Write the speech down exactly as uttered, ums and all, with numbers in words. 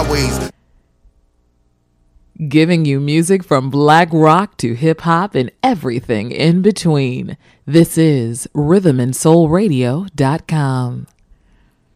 highways. Giving you music from black rock to hip hop and everything in between. This is rhythm and soul radio dot com.